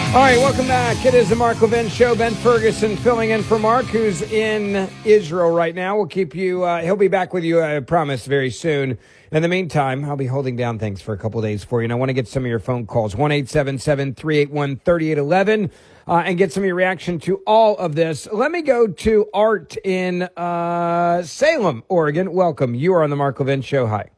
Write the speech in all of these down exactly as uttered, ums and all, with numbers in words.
All right, welcome back. It is the Mark Levin Show. Ben Ferguson filling in for Mark, who's in Israel right now. We'll keep you, uh, he'll be back with you, I promise, very soon. In the meantime, I'll be holding down things for a couple of days for you, and I want to get some of your phone calls. one eight seven seven, three eight one, three eight one one uh, and get some of your reaction to all of this. Let me go to Art in uh, Salem, Oregon. Welcome. You are on the Mark Levin Show. Hi.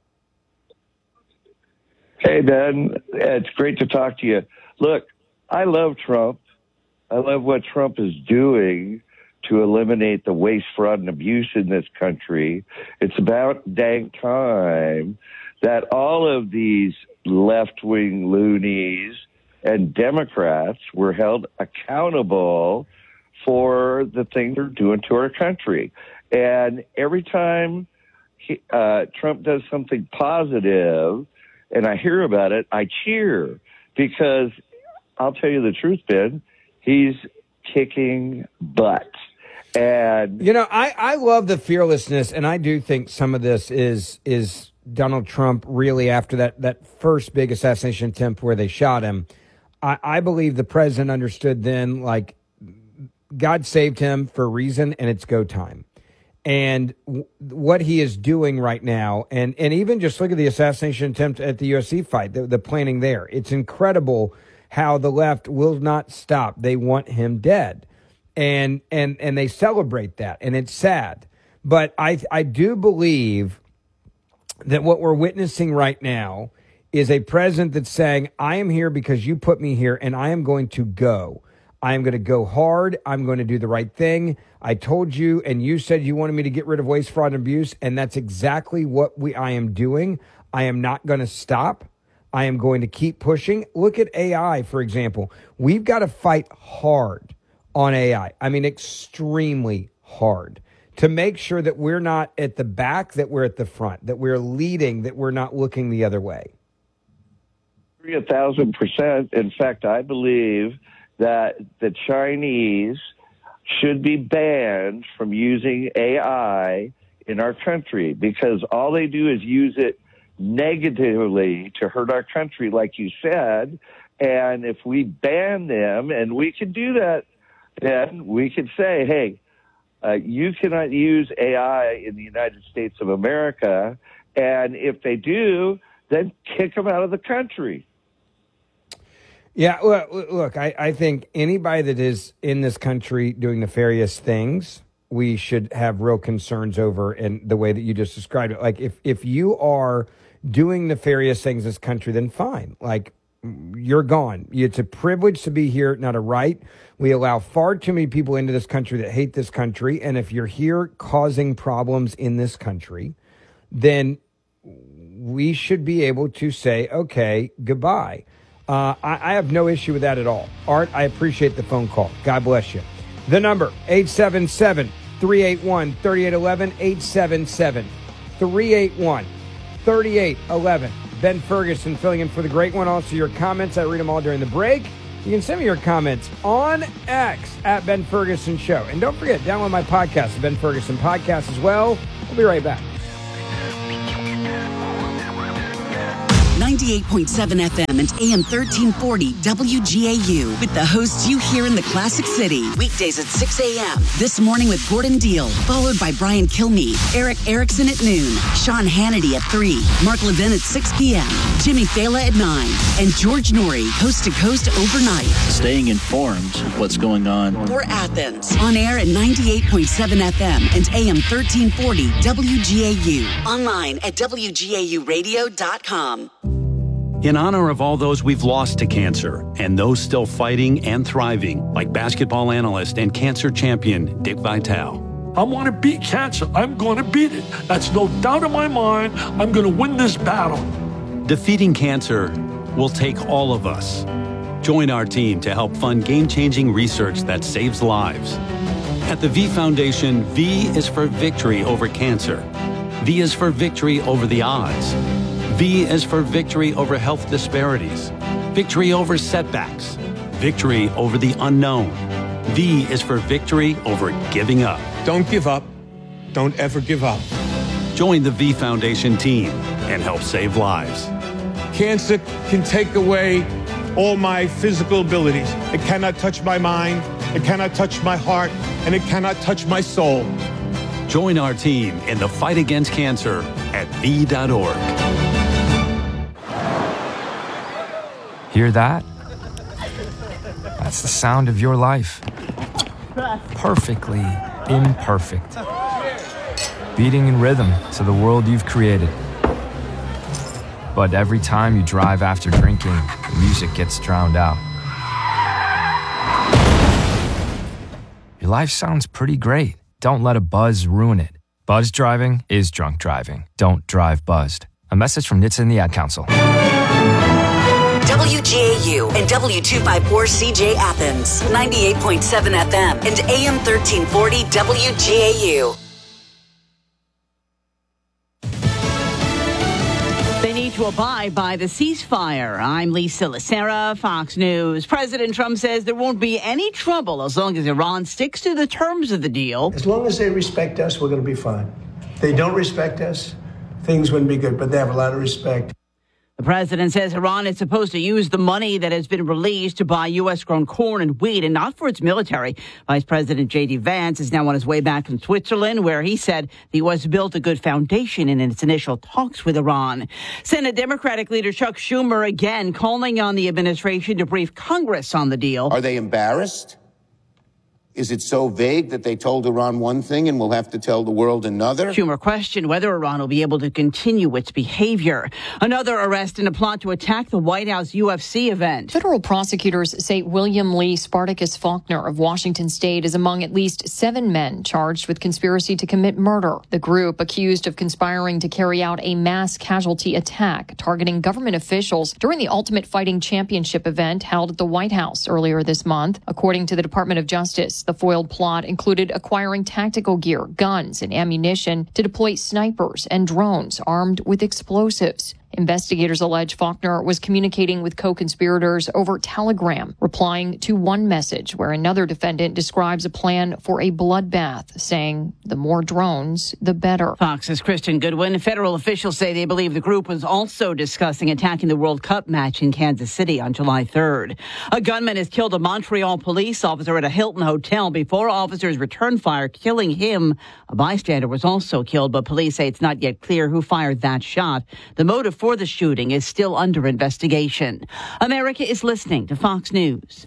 Hey, Ben. It's great to talk to you. Look, I love Trump. I love what Trump is doing to eliminate the waste, fraud, and abuse in this country. It's about dang time that all of these left-wing loonies and Democrats were held accountable for the things they're doing to our country. And every time he, uh, Trump does something positive and I hear about it, I cheer because I'll tell you the truth, Ben, he's kicking butt. And you know, I, I love the fearlessness, and I do think some of this is is Donald Trump really after that, that first big assassination attempt where they shot him. I, I believe the president understood then, like, God saved him for a reason, and it's go time. And w- what he is doing right now, and, and even just look at the assassination attempt at the U F C fight, the, the planning there. It's incredible how the left will not stop. They want him dead. And and and they celebrate that, and it's sad. But I I do believe that what we're witnessing right now is a president that's saying, I am here because you put me here, and I am going to go. I am going to go hard. I'm going to do the right thing. I told you, and you said you wanted me to get rid of waste, fraud, and abuse, and that's exactly what we I am doing. I am not going to stop. I am going to keep pushing. Look at A I, for example. We've got to fight hard on A I. I mean, extremely hard to make sure that we're not at the back, that we're at the front, that we're leading, that we're not looking the other way. A thousand percent. In fact, I believe that the Chinese should be banned from using A I in our country because all they do is use it negatively to hurt our country, like you said. And if we ban them, and we can do that, then we could say, hey, uh, you cannot use A I in the United States of America. And if they do, then kick them out of the country. Yeah, look, look I, I think anybody that is in this country doing nefarious things, we should have real concerns over in the way that you just described it. Like, if, if you are doing nefarious things in this country, then fine. Like, you're gone. It's a privilege to be here, not a right. We allow far too many people into this country that hate this country. And if you're here causing problems in this country, then we should be able to say, okay, goodbye. Uh, I, I have no issue with that at all. Art, I appreciate the phone call. God bless you. The number, eight seven seven, three eight one, three eight one one, eight seven seven, three eight one, three eight one one. Ben Ferguson filling in for the great one. Also, your comments, I read them all during the break. You can send me your comments on X at Ben Ferguson Show. And don't forget, download my podcast, the Ben Ferguson Podcast as well. We'll be right back. ninety-eight point seven F M and A M thirteen forty W G A U with the hosts you hear in the Classic City. Weekdays at six a.m. This morning with Gordon Deal, followed by Brian Kilmeade, Eric Erickson at noon, Sean Hannity at three, Mark Levin at six p.m., Jimmy Fela at nine, and George Norrie, coast to coast overnight. Staying informed of what's going on. For Athens, on air at ninety-eight point seven F M and A M thirteen forty W G A U. Online at W G A U radio dot com. In honor of all those we've lost to cancer and those still fighting and thriving, like basketball analyst and cancer champion Dick Vitale. I want to beat cancer. I'm going to beat it. That's no doubt in my mind. I'm going to win this battle. Defeating cancer will take all of us. Join our team to help fund game-changing research that saves lives. At the V Foundation, V is for victory over cancer. V is for victory over the odds. V is for victory over health disparities, victory over setbacks, victory over the unknown. V is for victory over giving up. Don't give up. Don't ever give up. Join the V Foundation team and help save lives. Cancer can take away all my physical abilities. It cannot touch my mind, it cannot touch my heart, and it cannot touch my soul. Join our team in the fight against cancer at V dot org. Hear that? That's the sound of your life. Perfectly imperfect. Beating in rhythm to the world you've created. But every time you drive after drinking, the music gets drowned out. Your life sounds pretty great. Don't let a buzz ruin it. Buzz driving is drunk driving. Don't drive buzzed. A message from N H T S A and the Ad Council. W G A U and W two fifty-four C J Athens, ninety-eight point seven F M and A M thirteen forty W G A U. They need to abide by the ceasefire. I'm Lisa Lacera, Fox News. President Trump says there won't be any trouble as long as Iran sticks to the terms of the deal. As long as they respect us, we're going to be fine. If they don't respect us, things wouldn't be good, but they have a lot of respect. The president says Iran is supposed to use the money that has been released to buy U S-grown corn and wheat and not for its military. Vice President J D. Vance is now on his way back from Switzerland, where he said the U S built a good foundation in its initial talks with Iran. Senate Democratic leader Chuck Schumer again calling on the administration to brief Congress on the deal. Are they embarrassed? Is it so vague that they told Iran one thing and will have to tell the world another? Schumer questioned whether Iran will be able to continue its behavior. Another arrest in a plot to attack the White House U F C event. Federal prosecutors say William Lee Spartacus Faulkner of Washington State is among at least seven men charged with conspiracy to commit murder. The group accused of conspiring to carry out a mass casualty attack targeting government officials during the Ultimate Fighting Championship event held at the White House earlier this month. According to the Department of Justice, the foiled plot included acquiring tactical gear, guns, and ammunition to deploy snipers and drones armed with explosives. Investigators allege Faulkner was communicating with co-conspirators over Telegram, replying to one message where another defendant describes a plan for a bloodbath, saying the more drones, the better. Fox's Kristen Goodwin. Federal officials say they believe the group was also discussing attacking the World Cup match in Kansas City on July third. A gunman has killed a Montreal police officer at a Hilton hotel before officers returned fire, killing him. A bystander was also killed, but police say it's not yet clear who fired that shot. The motive for the shooting is still under investigation. America is listening to Fox News.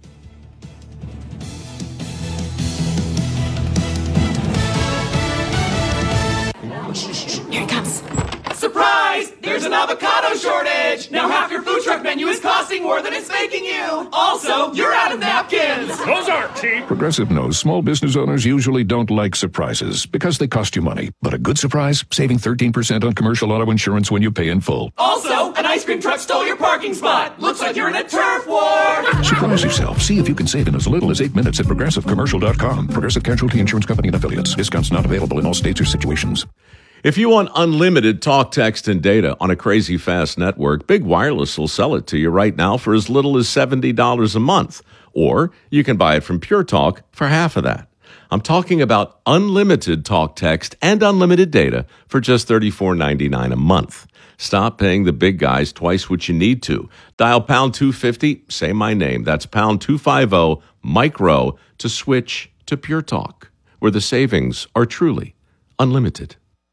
Here it comes. Surprise! There's an avocado shortage! Now half your food truck menu is costing more than it's making you! Also, you're out of napkins! Those aren't cheap! Progressive knows small business owners usually don't like surprises because they cost you money. But a good surprise? Saving thirteen percent on commercial auto insurance when you pay in full. Also, an ice cream truck stole your parking spot! Looks like you're in a turf war! Surprise yourself. See if you can save in as little as eight minutes at progressive commercial dot com. Progressive Casualty Insurance Company and Affiliates. Discounts not available in all states or situations. If you want unlimited talk, text, and data on a crazy fast network, Big Wireless will sell it to you right now for as little as seventy dollars a month. Or you can buy it from Pure Talk for half of that. I'm talking about unlimited talk, text, and unlimited data for just thirty-four ninety-nine a month. Stop paying the big guys twice what you need to. Dial pound two fifty, say my name. That's pound two fifty, micro, to switch to Pure Talk, where the savings are truly unlimited.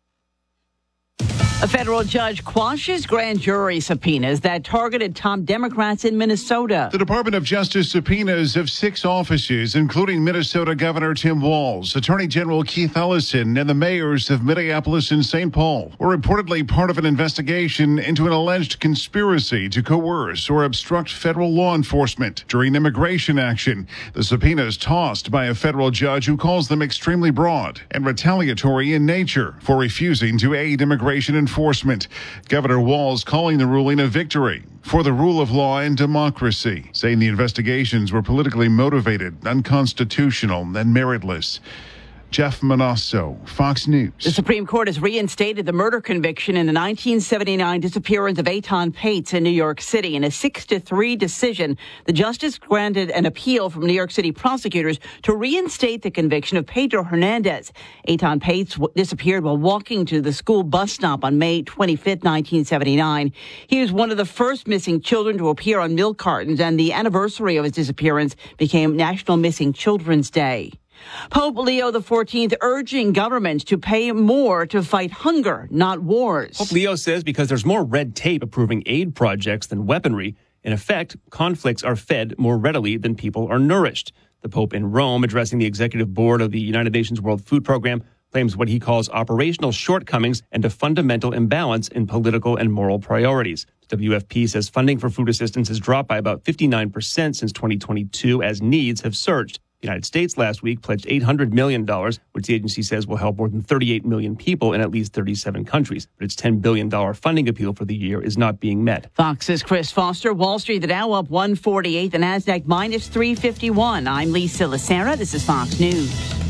A federal judge quashes grand jury subpoenas that targeted top Democrats in Minnesota. The Department of Justice subpoenas of six offices, including Minnesota Governor Tim Walz, Attorney General Keith Ellison, and the mayors of Minneapolis and Saint Paul, were reportedly part of an investigation into an alleged conspiracy to coerce or obstruct federal law enforcement during immigration action. The subpoenas tossed by a federal judge who calls them extremely broad and retaliatory in nature for refusing to aid immigration enforcement. Governor Walz calling the ruling a victory for the rule of law and democracy, saying the investigations were politically motivated, unconstitutional, and meritless. Jeff Manasso, Fox News. The Supreme Court has reinstated the murder conviction in the nineteen seventy-nine disappearance of Eitan Pates in New York City. In a six to three decision, the justice granted an appeal from New York City prosecutors to reinstate the conviction of Pedro Hernandez. Eitan Pates w- disappeared while walking to the school bus stop on May twenty-fifth, nineteen seventy-nine. He was one of the first missing children to appear on milk cartons, and the anniversary of his disappearance became National Missing Children's Day. Pope Leo the fourteenth urging governments to pay more to fight hunger, not wars. Pope Leo says because there's more red tape approving aid projects than weaponry, in effect, conflicts are fed more readily than people are nourished. The Pope in Rome, addressing the executive board of the United Nations World Food Program, claims what he calls operational shortcomings and a fundamental imbalance in political and moral priorities. W F P says funding for food assistance has dropped by about fifty-nine percent since twenty twenty-two as needs have surged. The United States last week pledged eight hundred million dollars, which the agency says will help more than thirty-eight million people in at least thirty-seven countries. But its ten billion dollars funding appeal for the year is not being met. Fox's Chris Foster. Wall Street, the Dow up one forty-eight, the NASDAQ minus three fifty-one. I'm Lisa Lacera. This is Fox News.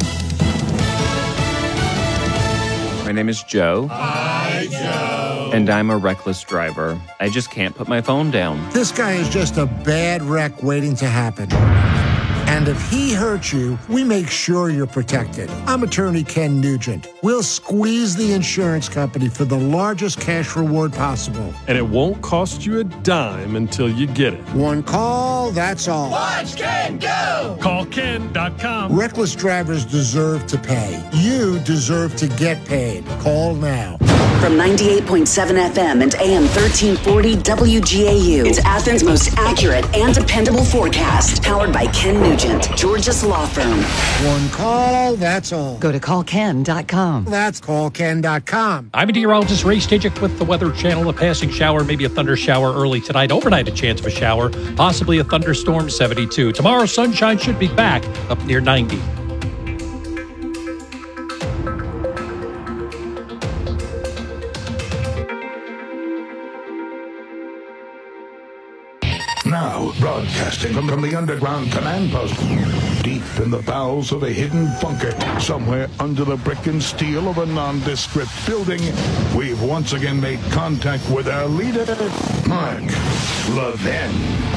My name is Joe. Hi, Joe. And I'm a reckless driver. I just can't put my phone down. This guy is just a bad wreck waiting to happen. And if he hurts you, we make sure you're protected. I'm attorney Ken Nugent. We'll squeeze the insurance company for the largest cash reward possible. And it won't cost you a dime until you get it. One call, that's all. Watch Ken go! Call Ken dot com. Reckless drivers deserve to pay. You deserve to get paid. Call now. From ninety-eight point seven F M and A M thirteen forty W G A U, it's Athens' most accurate and dependable forecast. Powered by Ken Nugent, Georgia's law firm. One call, that's all. Go to call ken dot com. That's call ken dot com. I'm meteorologist Ray Stajic with the Weather Channel. A passing shower, maybe a thunder shower early tonight. Overnight, a chance of a shower, possibly a thunderstorm, seventy-two. Tomorrow, sunshine should be back up near ninety. Now, broadcasting from, from the underground command post, deep in the bowels of a hidden bunker, somewhere under the brick and steel of a nondescript building, we've once again made contact with our leader, Mark Levin.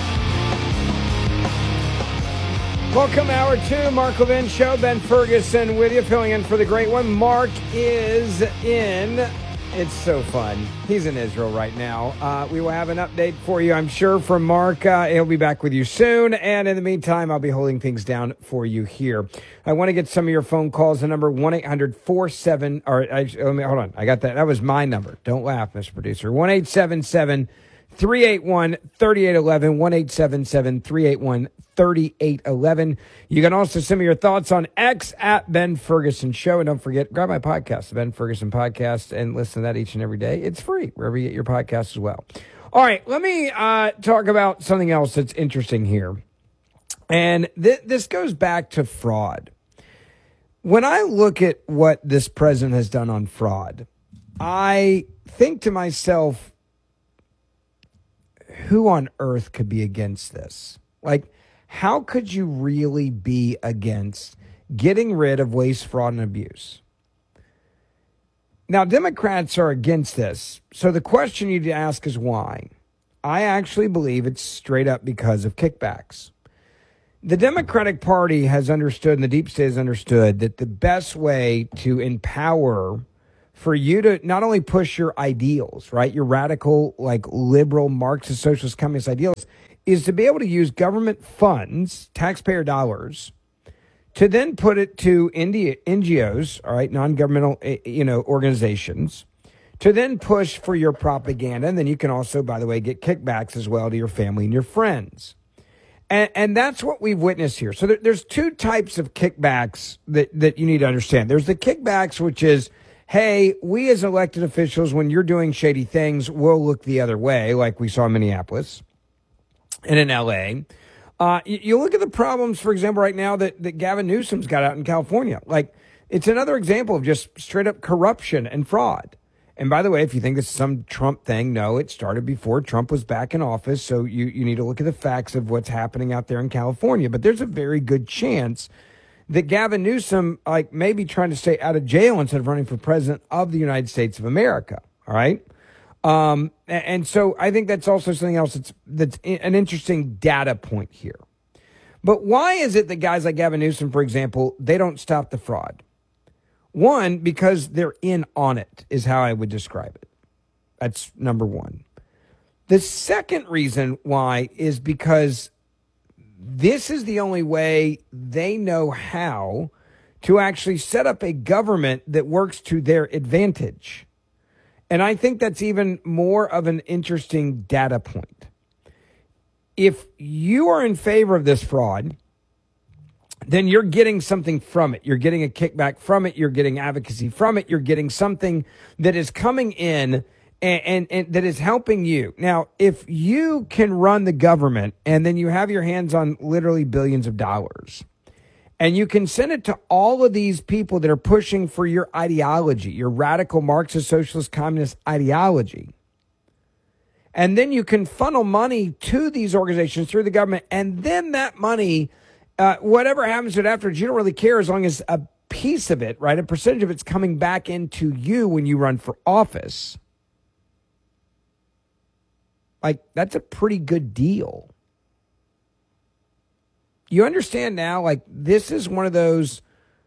Welcome, hour two, Mark Levin Show. Ben Ferguson with you, filling in for the great one. Mark is in. It's so fun. He's in Israel right now. Uh, we will have an update for you, I'm sure, from Mark. Uh, he'll be back with you soon. And in the meantime, I'll be holding things down for you here. I want to get some of your phone calls. The number one eight hundred four seven or I, let me, hold on. I got that. That was my number. Don't laugh, Mister Producer. one eight seven seven three eight one three eight one one. one eight seven seven three eight one three eight one one. You can also send me your thoughts on X at Ben Ferguson Show. And don't forget, grab my podcast, the Ben Ferguson Podcast, and listen to that each and every day. It's free wherever you get your podcasts as well. All right, let me uh, talk about something else that's interesting here. And th- this goes back to fraud. When I look at what this president has done on fraud, I think to myself, who on earth could be against this? Like, how could you really be against getting rid of waste, fraud, and abuse? Now, Democrats are against this. So the question you need to ask is why? I actually believe it's straight up because of kickbacks. The Democratic Party has understood, and the deep state has understood, that the best way to empower for you to not only push your ideals, right, your radical, like liberal, Marxist, socialist, communist ideals, is to be able to use government funds, taxpayer dollars, to then put it to N G Os, all right, non-governmental, you know, organizations, to then push for your propaganda. And then you can also, by the way, get kickbacks as well to your family and your friends. And, and that's what we've witnessed here. So there, there's two types of kickbacks that, that you need to understand. There's the kickbacks, which is, hey, we as elected officials, when you're doing shady things, we'll look the other way, like we saw in Minneapolis and in L A. Uh, you, you look at the problems, for example, right now that, that Gavin Newsom's got out in California. Like, it's another example of just straight up corruption and fraud. And by the way, if you think this is some Trump thing, no, it started before Trump was back in office. So you, you need to look at the facts of what's happening out there in California. But there's a very good chance that Gavin Newsom, like, may be trying to stay out of jail instead of running for president of the United States of America. All right. Um, and so I think that's also something else that's, that's an interesting data point here. But why is it that guys like Gavin Newsom, for example, they don't stop the fraud? One, because they're in on it, is how I would describe it. That's number one. The second reason why is because this is the only way they know how to actually set up a government that works to their advantage. And I think that's even more of an interesting data point. If you are in favor of this fraud, then you're getting something from it. You're getting a kickback from it. You're getting advocacy from it. You're getting something that is coming in and, and, and that is helping you. Now, if you can run the government and then you have your hands on literally billions of dollars, and you can send it to all of these people that are pushing for your ideology, your radical Marxist, socialist, communist ideology. And then you can funnel money to these organizations through the government. And then that money, uh, whatever happens to it afterwards, you don't really care as long as a piece of it, right? A percentage of it's coming back into you when you run for office. Like, that's a pretty good deal. You understand now, like, this is one of those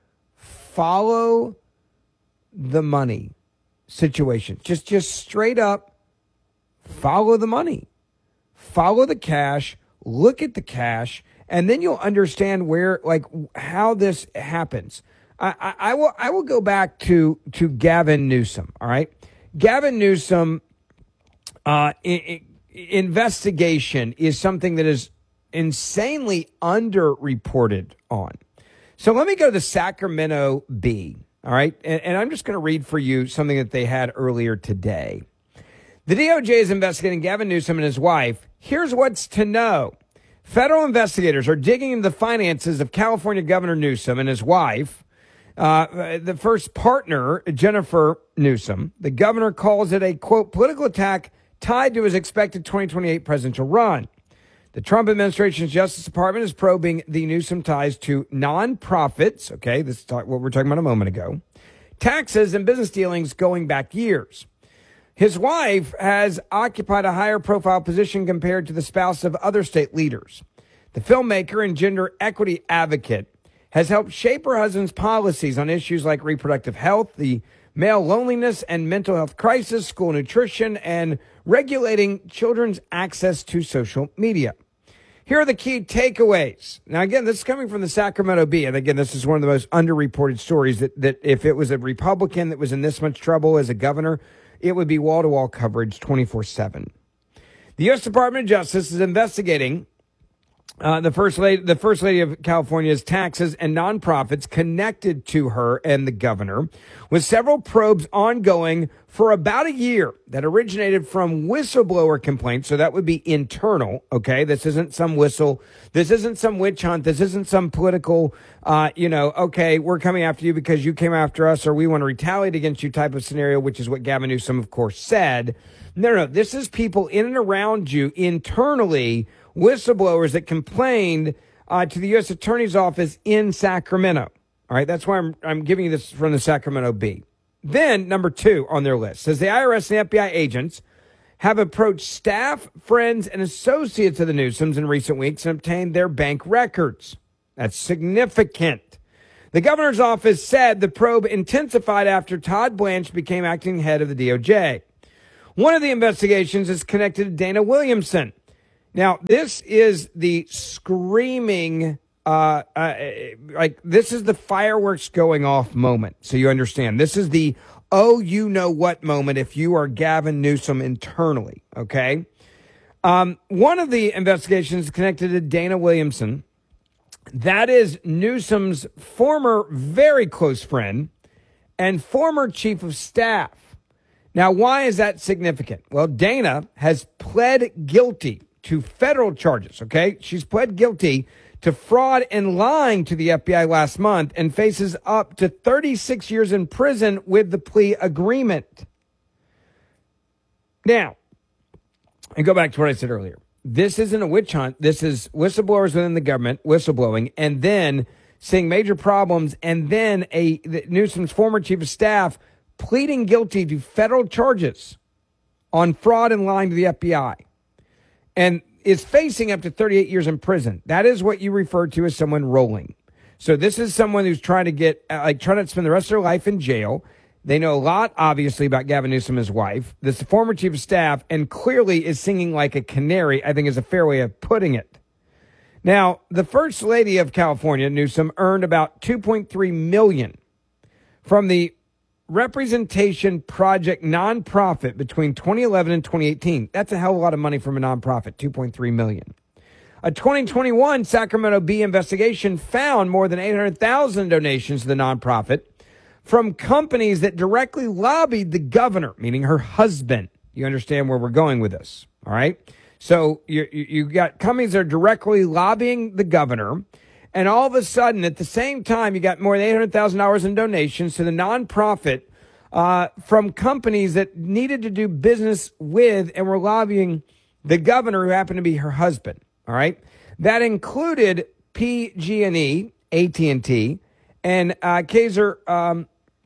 follow the money situations. Just, just straight up follow the money. Follow the cash. Look at the cash. And then you'll understand where, like, how this happens. I, I, I will I will go back to, to Gavin Newsom, all right? Gavin Newsom uh, I, I, investigation is something that is insanely underreported on. So let me go to the Sacramento Bee, all right? And, and I'm just going to read for you something that they had earlier today. The D O J is investigating Gavin Newsom and his wife. Here's what's to know. Federal investigators are digging into the finances of California Governor Newsom and his wife, uh, the first partner, Jennifer Newsom. The governor calls it a, quote, political attack tied to his expected twenty twenty-eight presidential run. The Trump administration's Justice Department is probing the Newsom ties to nonprofits. Okay, this is what we were talking about a moment ago. Taxes and business dealings going back years. His wife has occupied a higher profile position compared to the spouse of other state leaders. The filmmaker and gender equity advocate has helped shape her husband's policies on issues like reproductive health, the male loneliness and mental health crisis, school nutrition, and regulating children's access to social media. Here are the key takeaways. Now, again, this is coming from the Sacramento Bee. And again, this is one of the most underreported stories that, that if it was a Republican that was in this much trouble as a governor, it would be wall-to-wall coverage twenty-four seven. The U S Department of Justice is investigating uh, the first lady, the First Lady of California's taxes and nonprofits connected to her and the governor, with several probes ongoing for about a year that originated from whistleblower complaints. So that would be internal. Okay. This isn't some whistle. This isn't some witch hunt. This isn't some political, uh, you know, okay, we're coming after you because you came after us or we want to retaliate against you type of scenario, which is what Gavin Newsom, of course, said. No, no, this is people in and around you internally, whistleblowers that complained uh, to the U S Attorney's Office in Sacramento. All right. That's why I'm, I'm giving you this from the Sacramento Bee. Then, number two on their list says the I R S and the F B I agents have approached staff, friends, and associates of the Newsoms in recent weeks and obtained their bank records. That's significant. The governor's office said the probe intensified after Todd Blanche became acting head of the D O J. One of the investigations is connected to Dana Williamson. Now, this is the screaming Uh, uh, like this is the fireworks going off moment. So you understand, this is the, oh, you know what moment if you are Gavin Newsom internally. Okay. Um, one of the investigations connected to Dana Williamson. That is Newsom's former very close friend and former chief of staff. Now, why is that significant? Well, Dana has pled guilty to federal charges. Okay. She's pled guilty to fraud and lying to the F B I last month and faces up to thirty-six years in prison with the plea agreement. Now, and go back to what I said earlier. This isn't a witch hunt. This is whistleblowers within the government whistleblowing and then seeing major problems, and then a Newsom's former chief of staff pleading guilty to federal charges on fraud and lying to the F B I, and is facing up to thirty-eight years in prison. That is what you refer to as someone rolling. So this is someone who's trying to get, uh, like, trying to spend the rest of their life in jail. They know a lot, obviously, about Gavin Newsom, his wife. This is the former chief of staff, and clearly is singing like a canary, I think is a fair way of putting it. Now, the first lady of California, Newsom, earned about two point three million dollars from the Representation Project nonprofit between twenty eleven and twenty eighteen. That's a hell of a lot of money from a nonprofit, two point three million dollars. A twenty twenty-one Sacramento Bee investigation found more than eight hundred thousand donations to the nonprofit from companies that directly lobbied the governor, meaning her husband. You understand where we're going with this, all right? So you you got companies that are directly lobbying the governor, and all of a sudden, at the same time, you got more than eight hundred thousand dollars in donations to the nonprofit uh, from companies that needed to do business with and were lobbying the governor, who happened to be her husband. All right. That included P G and E, A T and T, and uh, Kaiser um,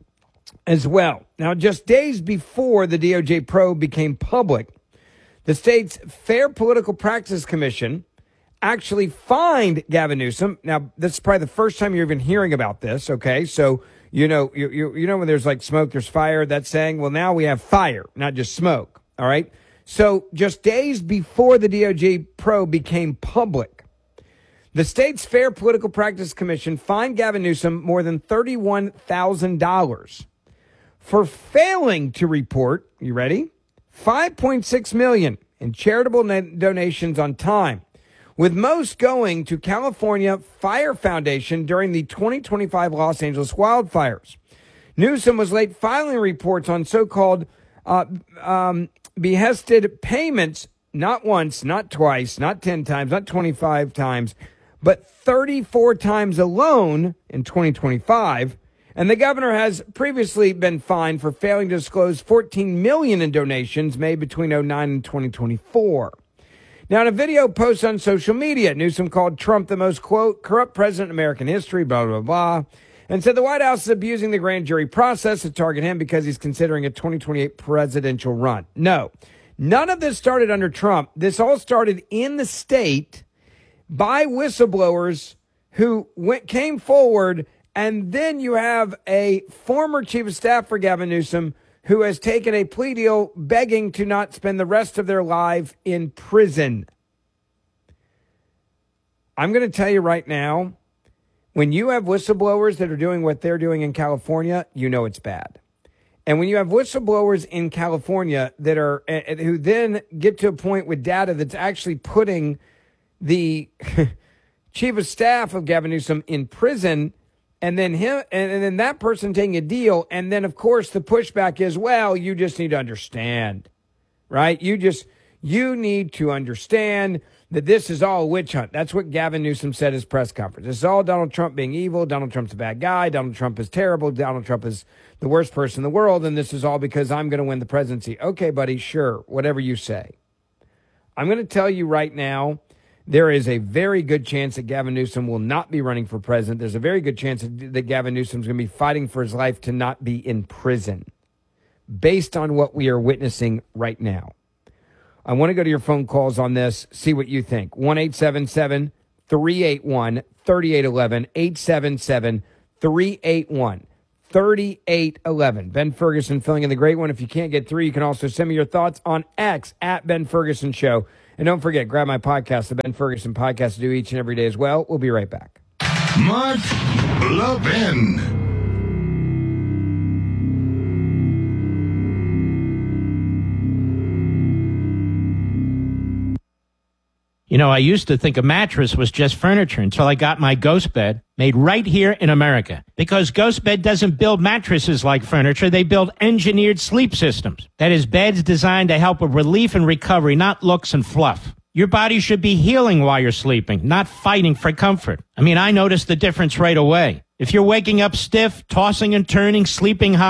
as well. Now, just days before the D O J probe became public, the state's Fair Political Practice Commission actually fined Gavin Newsom. Now, this is probably the first time you're even hearing about this. Okay. So, you know, you, you, you know, when there's like smoke, there's fire. That's saying, well, now we have fire, not just smoke. All right. So just days before the D O J probe became public, the state's Fair Political Practice Commission fined Gavin Newsom more than thirty-one thousand dollars for failing to report, you ready, five point six million dollars in charitable donations on time, with most going to California Fire Foundation during the twenty twenty-five Los Angeles wildfires. Newsom was late filing reports on so-called uh, um, behested payments, not once, not twice, not ten times, not twenty-five times, but thirty-four times alone in twenty twenty-five. And the governor has previously been fined for failing to disclose fourteen million dollars in donations made between oh nine and twenty twenty-four. Now, in a video post on social media, Newsom called Trump the most, quote, corrupt president in American history, blah, blah, blah, and said the White House is abusing the grand jury process to target him because he's considering a twenty twenty-eight presidential run. No, none of this started under Trump. This all started in the state by whistleblowers who went, came forward, and then you have a former chief of staff for Gavin Newsom who has taken a plea deal begging to not spend the rest of their life in prison. I'm going to tell you right now, when you have whistleblowers that are doing what they're doing in California, you know it's bad. And when you have whistleblowers in California that are, uh, who then get to a point with data that's actually putting the chief of staff of Gavin Newsom in prison, and then him, and, and then that person taking a deal, and then of course the pushback is, well, you just need to understand, right? You just, you need to understand that this is all a witch hunt. That's what Gavin Newsom said at his press conference. This is all Donald Trump being evil. Donald Trump's a bad guy. Donald Trump is terrible. Donald Trump is the worst person in the world, and this is all because I'm going to win the presidency. Okay, buddy, sure, whatever you say. I'm going to tell you right now, there is a very good chance that Gavin Newsom will not be running for president. There's a very good chance that Gavin Newsom's going to be fighting for his life to not be in prison, based on what we are witnessing right now. I want to go to your phone calls on this, see what you think. one eight seven seven, three eight one, three eight one one, eight seven seven, three eight one, three eight one one. Ben Ferguson filling in the great one. If you can't get through, you can also send me your thoughts on X, at Ben Ferguson Show. And don't forget, grab my podcast, the Ben Ferguson Podcast, to do each and every day as well. We'll be right back. Mark Levin. You know, I used to think a mattress was just furniture until I got my Ghost Bed made right here in America. Because Ghost Bed doesn't build mattresses like furniture, they build engineered sleep systems. That is, beds designed to help with relief and recovery, not looks and fluff. Your body should be healing while you're sleeping, not fighting for comfort. I mean, I noticed the difference right away. If you're waking up stiff, tossing and turning, sleeping hot,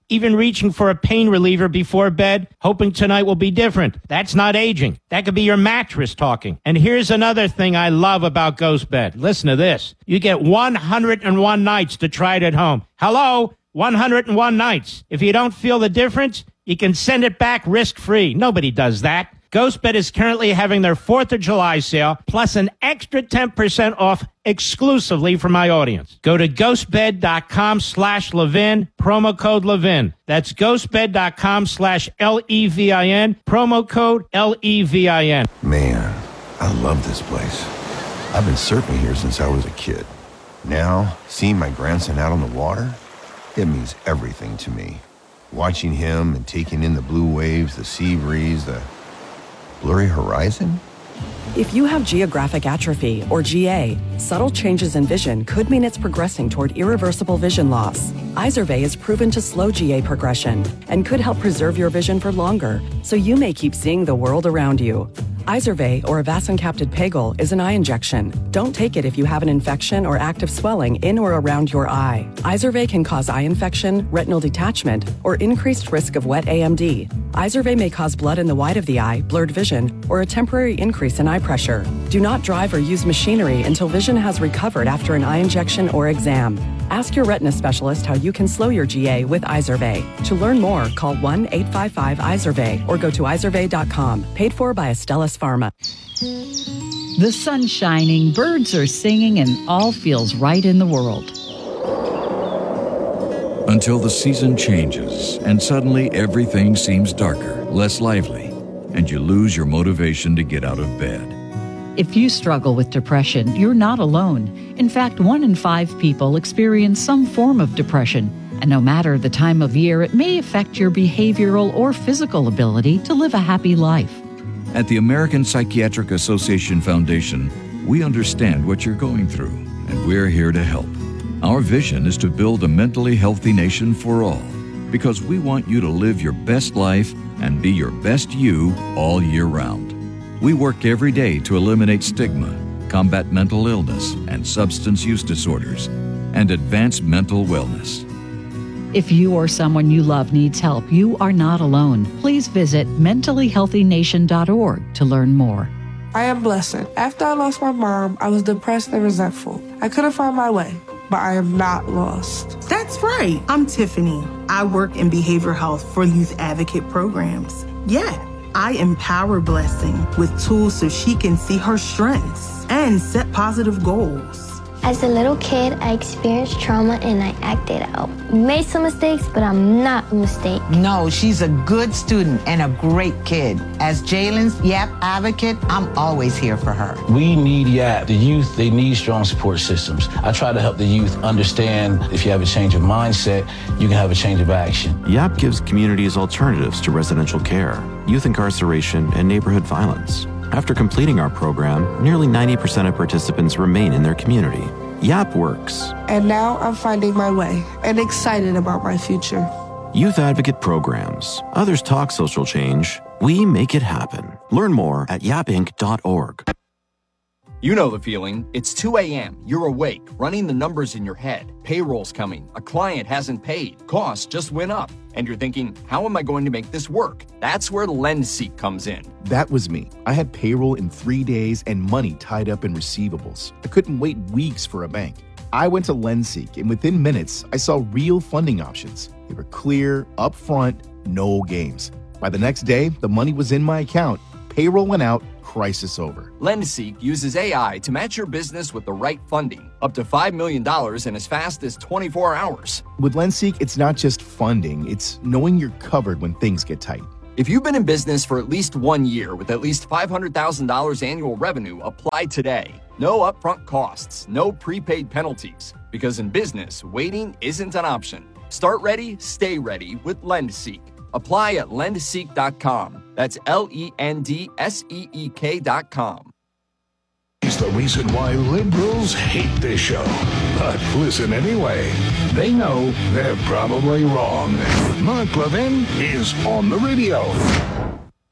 Even reaching for a pain reliever before bed, hoping tonight will be different. That's not aging. That could be your mattress talking. And here's another thing I love about GhostBed. Listen to this. You get one hundred one nights to try it at home. Hello? one hundred one nights. If you don't feel the difference, you can send it back risk-free. Nobody does that. GhostBed is currently having their fourth of July sale, plus an extra ten percent off exclusively for my audience. Go to ghostbed.com slash Levin, promo code Levin. That's ghostbed.com slash L E V I N, promo code L E V I N. Man, I love this place. I've been surfing here since I was a kid. Now, seeing my grandson out on the water, it means everything to me. Watching him and taking in the blue waves, the sea breeze, the blurry horizon? If you have geographic atrophy, or G A, subtle changes in vision could mean it's progressing toward irreversible vision loss. Izervay is proven to slow G A progression and could help preserve your vision for longer, so you may keep seeing the world around you. Izervay, or avacincaptad pegol, is an eye injection. Don't take it if you have an infection or active swelling in or around your eye. Izervay can cause eye infection, retinal detachment, or increased risk of wet A M D. Izervay may cause blood in the white of the eye, blurred vision, or a temporary increase in eye pressure. Do not drive or use machinery until vision has recovered after an eye injection or exam. Ask your retina specialist how you can slow your G A with Izervay. To learn more, call one eight five five Izervay or go to izervay dot com. Paid for by Astellas Pharma. The sun's shining, birds are singing, and all feels right in the world. Until the season changes and suddenly everything seems darker, less lively, and you lose your motivation to get out of bed. If you struggle with depression, you're not alone. In fact, one in five people experience some form of depression, and no matter the time of year, it may affect your behavioral or physical ability to live a happy life. At the American Psychiatric Association Foundation, we understand what you're going through, and we're here to help. Our vision is to build a mentally healthy nation for all, because we want you to live your best life and be your best you all year round. We work every day to eliminate stigma, combat mental illness and substance use disorders, and advance mental wellness. If you or someone you love needs help, you are not alone. Please visit mentally healthy nation dot org to learn more. I am Blessed. After I lost my mom, I was depressed and resentful. I couldn't find my way, but I am not lost. That's right. I'm Tiffany. I work in behavioral health for youth advocate programs. Yeah, I empower Blessing with tools so she can see her strengths and set positive goals. As a little kid, I experienced trauma and I acted out. Made some mistakes, but I'm not a mistake. No, she's a good student and a great kid. As Jalen's YAP advocate, I'm always here for her. We need YAP. The youth, they need strong support systems. I try to help the youth understand if you have a change of mindset, you can have a change of action. YAP gives communities alternatives to residential care, youth incarceration, and neighborhood violence. After completing our program, nearly ninety percent of participants remain in their community. YAP works. And now I'm finding my way and excited about my future. Youth Advocate Programs. Others talk social change. We make it happen. Learn more at yap inc dot org. You know the feeling. It's two a.m. You're awake, running the numbers in your head. Payroll's coming. A client hasn't paid. Costs just went up. And you're thinking, how am I going to make this work? That's where LendSeek comes in. That was me. I had payroll in three days and money tied up in receivables. I couldn't wait weeks for a bank. I went to LendSeek, and within minutes, I saw real funding options. They were clear, upfront, no games. By the next day, the money was in my account. Payroll went out. Crisis over. LendSeek uses A I to match your business with the right funding, up to five million dollars in as fast as twenty-four hours. With LendSeek, it's not just funding, it's knowing you're covered when things get tight. If you've been in business for at least one year with at least five hundred thousand dollars annual revenue, apply today. No upfront costs, no prepaid penalties, because in business, waiting isn't an option. Start ready, stay ready with LendSeek. Apply at lend seek dot com. That's L E N D S E E K dot com. He's the reason why liberals hate this show. But listen anyway. They know they're probably wrong. Mark Levin is on the radio.